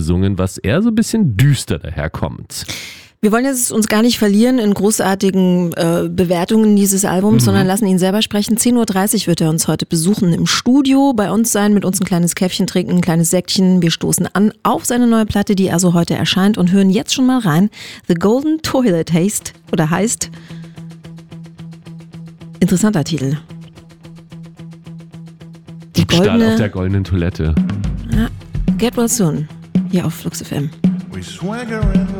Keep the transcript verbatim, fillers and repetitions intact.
gesungen, was eher so ein bisschen düster daherkommt. Wir wollen jetzt uns gar nicht verlieren in großartigen äh, Bewertungen dieses Albums, mhm. sondern lassen ihn selber sprechen. zehn Uhr dreißig wird er uns heute besuchen im Studio, bei uns sein, mit uns ein kleines Käffchen trinken, ein kleines Säckchen. Wir stoßen an auf seine neue Platte, die also heute erscheint und hören jetzt schon mal rein. The Golden Toilet heißt, oder heißt, interessanter Titel. Die Diebstahl goldene, auf der goldenen Toilette. Ja, Get Well Soon, hier auf Flux F M. We swagger in